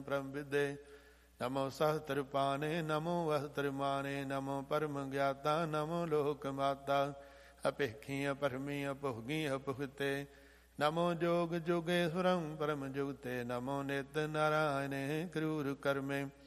ਪਰਮ ਵਿਦੇ। ਨਮੋ ਸਹਤਰ ਪਾਨੇ ਨਮੋ ਵਸਤਰ ਮਾਨੇ। ਨਮੋ ਪਰਮ ਗਿਆਤਾ ਨਮੋ ਲੋਕ ਮਾਤਾ। ਅਪੇਖੀ ਅਪਰਮੀ ਅਭੋਗੀ ਅਭੁਗਤੇ। ਨਮੋ ਜੋਗ ਜੁਗੇਸ਼ਵਰੰ ਪਰਮ ਜੁਗਤੇ। ਨਮੋ ਨਿਤ ਨਾਰਾਇਣੇ ਕਰੂਰ ਕਰਮੇ।